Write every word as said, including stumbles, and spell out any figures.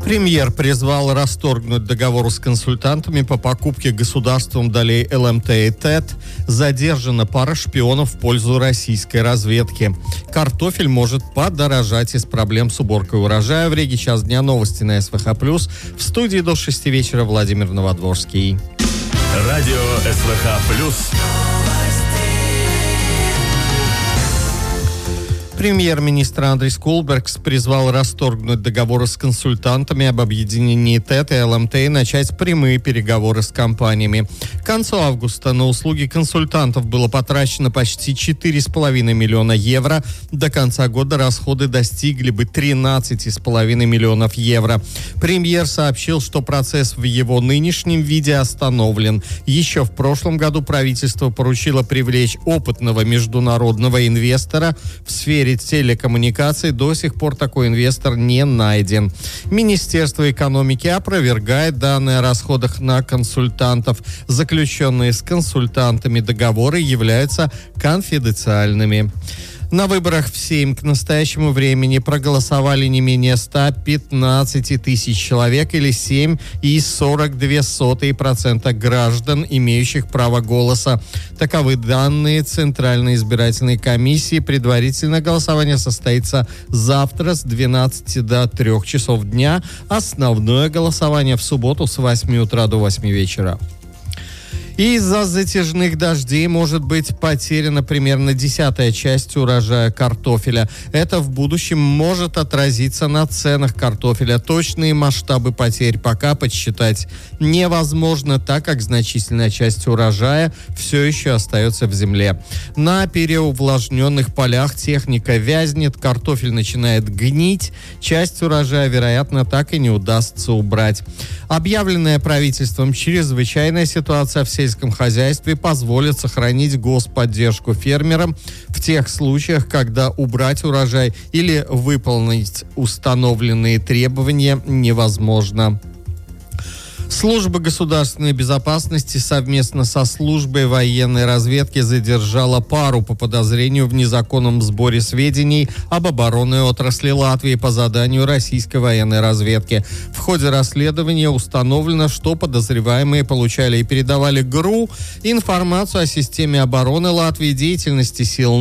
Премьер призвал расторгнуть договор с консультантами по покупке государством долей эл эм тэ и ТЭТ. Задержана пара шпионов в пользу российской разведки. Картофель может подорожать из проблем с уборкой урожая. В Риге час дня, новости на эс вэ ха плюс. В студии до шести вечера Владимир Новодворский. Радио эс вэ ха плюс. Премьер-министр Андрей Скулбергс призвал расторгнуть договоры с консультантами об объединении ТЭТ и эл эм тэ и начать прямые переговоры с компаниями. К концу августа на услуги консультантов было потрачено почти четыре с половиной миллиона евро. До конца года расходы достигли бы тринадцать с половиной миллионов евро. Премьер сообщил, что процесс в его нынешнем виде остановлен. Еще в прошлом году правительство поручило привлечь опытного международного инвестора в сфере телекоммуникаций. До сих пор такой инвестор не найден. Министерство экономики опровергает данные о расходах на консультантов. Заключенные с консультантами договоры являются конфиденциальными. На выборах в Сейм к настоящему времени проголосовали не менее ста пятнадцати тысяч человек или семь и сорок две сотых процента граждан, имеющих право голоса. Таковы данные Центральной избирательной комиссии. Предварительное голосование состоится завтра с двенадцати до трёх часов дня. Основное голосование в субботу с восьми утра до восьми вечера. Из-за затяжных дождей может быть потеряна примерно десятая часть урожая картофеля. Это в будущем может отразиться на ценах картофеля. Точные масштабы потерь пока подсчитать невозможно, так как значительная часть урожая все еще остается в земле. На переувлажненных полях техника вязнет, картофель начинает гнить. Часть урожая, вероятно, так и не удастся убрать. Объявленная правительством чрезвычайная ситуация в сельском хозяйстве позволит сохранить господдержку фермерам в тех случаях, когда убрать урожай или выполнить установленные требования невозможно. Служба государственной безопасности совместно со службой военной разведки задержала пару по подозрению в незаконном сборе сведений об оборонной отрасли Латвии по заданию российской военной разведки. В ходе расследования установлено, что подозреваемые получали и передавали ГРУ информацию о системе обороны Латвии, деятельности сил